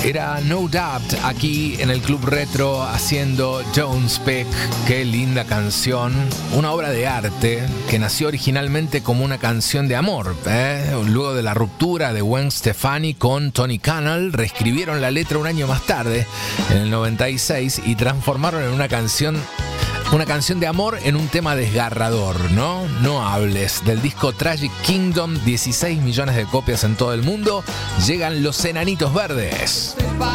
Era No Doubt aquí en el Club Retro haciendo Don't Speak. Qué linda canción, una obra de arte que nació originalmente como una canción de amor. Luego de la ruptura de Gwen Stefani con Tony Canal, reescribieron la letra un año más tarde, en el 96, y transformaron en una canción de amor en un tema desgarrador, ¿no? No hables. Del disco Tragic Kingdom, 16 millones de copias en todo el mundo, llegan Los Enanitos Verdes.